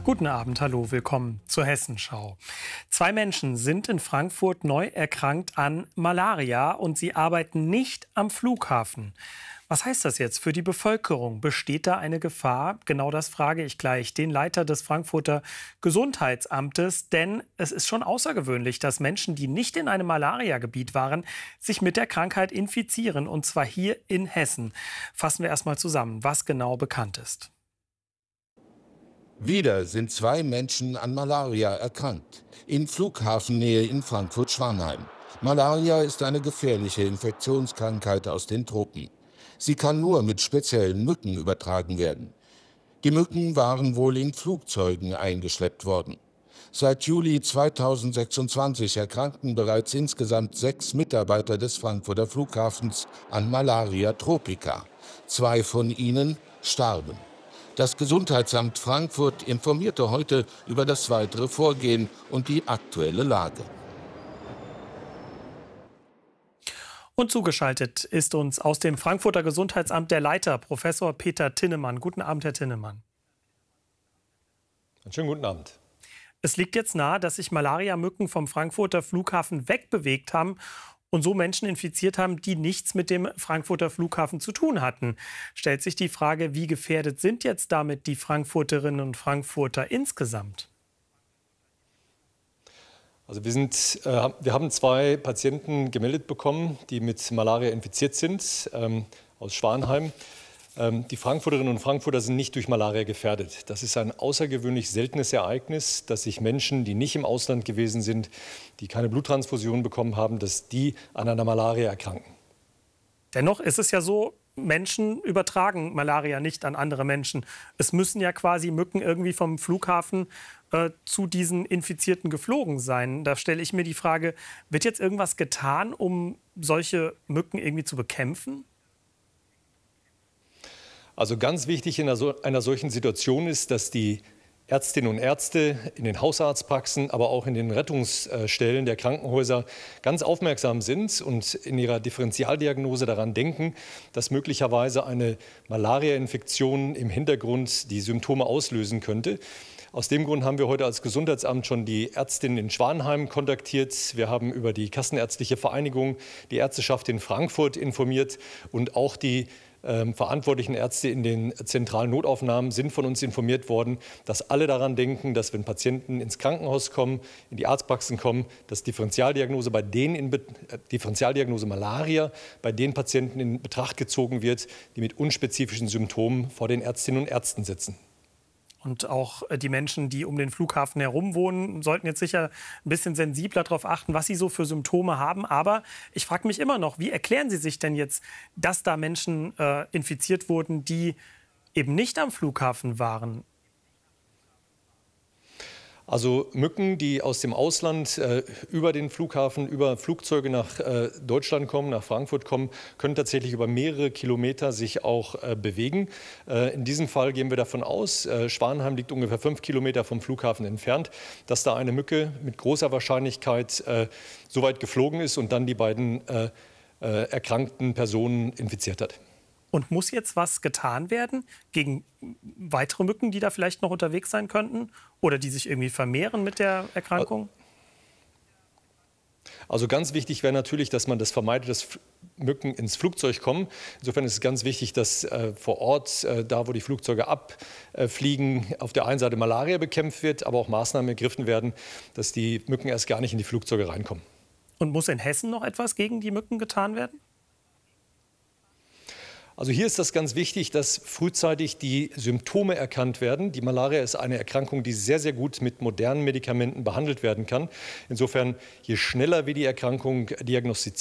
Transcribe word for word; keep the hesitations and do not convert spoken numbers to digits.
Guten Abend, hallo, willkommen zur Hessenschau. Zwei Menschen sind in Frankfurt neu erkrankt an Malaria und sie arbeiten nicht am Flughafen. Was heißt das jetzt für die Bevölkerung? Besteht da eine Gefahr? Genau das frage ich gleich den Leiter des Frankfurter Gesundheitsamtes. Denn es ist schon außergewöhnlich, dass Menschen, die nicht in einem Malariagebiet waren, sich mit der Krankheit infizieren. Und zwar hier in Hessen. Fassen wir erst mal zusammen, was genau bekannt ist. Wieder sind zwei Menschen an Malaria erkrankt. In Flughafennähe in Frankfurt-Schwanheim. Malaria ist eine gefährliche Infektionskrankheit aus den Tropen. Sie kann nur mit speziellen Mücken übertragen werden. Die Mücken waren wohl in Flugzeugen eingeschleppt worden. Seit Juli zweitausendsechsundzwanzig erkrankten bereits insgesamt sechs Mitarbeiter des Frankfurter Flughafens an Malaria tropica. Zwei von ihnen starben. Das Gesundheitsamt Frankfurt informierte heute über das weitere Vorgehen und die aktuelle Lage. Und zugeschaltet ist uns aus dem Frankfurter Gesundheitsamt der Leiter, Professor Peter Tinnemann. Guten Abend, Herr Tinnemann. Einen schönen guten Abend. Es liegt jetzt nahe, dass sich Malariamücken vom Frankfurter Flughafen wegbewegt haben und so Menschen infiziert haben, die nichts mit dem Frankfurter Flughafen zu tun hatten. Stellt sich die Frage, wie gefährdet sind jetzt damit die Frankfurterinnen und Frankfurter insgesamt? Also wir, sind, äh, wir haben zwei Patienten gemeldet bekommen, die mit Malaria infiziert sind, ähm, aus Schwanheim. Ähm, die Frankfurterinnen und Frankfurter sind nicht durch Malaria gefährdet. Das ist ein außergewöhnlich seltenes Ereignis, dass sich Menschen, die nicht im Ausland gewesen sind, die keine Bluttransfusion bekommen haben, dass die an einer Malaria erkranken. Dennoch ist es ja so, Menschen übertragen Malaria nicht an andere Menschen. Es müssen ja quasi Mücken irgendwie vom Flughafen äh, zu diesen Infizierten geflogen sein. Da stelle ich mir die Frage, wird jetzt irgendwas getan, um solche Mücken irgendwie zu bekämpfen? Also ganz wichtig in einer solchen Situation ist, dass die Ärztinnen und Ärzte in den Hausarztpraxen, aber auch in den Rettungsstellen der Krankenhäuser ganz aufmerksam sind und in ihrer Differentialdiagnose daran denken, dass möglicherweise eine Malaria-Infektion im Hintergrund die Symptome auslösen könnte. Aus dem Grund haben wir heute als Gesundheitsamt schon die Ärztinnen in Schwanheim kontaktiert. Wir haben über die Kassenärztliche Vereinigung die Ärzteschaft in Frankfurt informiert und auch die Ähm, verantwortlichen Ärzte in den zentralen Notaufnahmen sind von uns informiert worden, dass alle daran denken, dass wenn Patienten ins Krankenhaus kommen, in die Arztpraxen kommen, dass Differentialdiagnose bei denen in Be äh, Differentialdiagnose Malaria bei den Patienten in Betracht gezogen wird, die mit unspezifischen Symptomen vor den Ärztinnen und Ärzten sitzen. Und auch die Menschen, die um den Flughafen herum wohnen, sollten jetzt sicher ein bisschen sensibler darauf achten, was sie so für Symptome haben. Aber ich frage mich immer noch, wie erklären Sie sich denn jetzt, dass da Menschen äh, infiziert wurden, die eben nicht am Flughafen waren? Also Mücken, die aus dem Ausland äh, über den Flughafen, über Flugzeuge nach äh, Deutschland kommen, nach Frankfurt kommen, können tatsächlich über mehrere Kilometer sich auch äh, bewegen. Äh, in diesem Fall gehen wir davon aus, äh, Schwanheim liegt ungefähr fünf Kilometer vom Flughafen entfernt, dass da eine Mücke mit großer Wahrscheinlichkeit äh, so weit geflogen ist und dann die beiden äh, äh, erkrankten Personen infiziert hat. Und muss jetzt was getan werden gegen weitere Mücken, die da vielleicht noch unterwegs sein könnten oder die sich irgendwie vermehren mit der Erkrankung? Also ganz wichtig wäre natürlich, dass man das vermeidet, dass Mücken ins Flugzeug kommen. Insofern ist es ganz wichtig, dass äh, vor Ort, äh, da wo die Flugzeuge abfliegen, auf der einen Seite Malaria bekämpft wird, aber auch Maßnahmen ergriffen werden, dass die Mücken erst gar nicht in die Flugzeuge reinkommen. Und muss in Hessen noch etwas gegen die Mücken getan werden? Also hier ist das ganz wichtig, dass frühzeitig die Symptome erkannt werden. Die Malaria ist eine Erkrankung, die sehr, sehr gut mit modernen Medikamenten behandelt werden kann. Insofern, je schneller wir die Erkrankung diagnostizieren,